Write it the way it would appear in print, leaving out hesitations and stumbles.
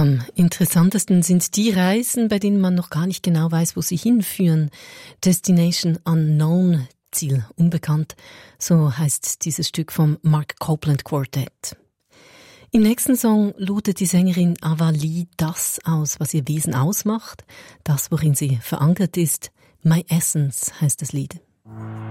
Am interessantesten sind die Reisen, bei denen man noch gar nicht genau weiß, wo sie hinführen. Destination Unknown, Ziel unbekannt. So heißt dieses Stück vom Mark Copeland Quartet. Im nächsten Song lotet die Sängerin Ava Lee das aus, was ihr Wesen ausmacht, das, worin sie verankert ist. My Essence heißt das Lied.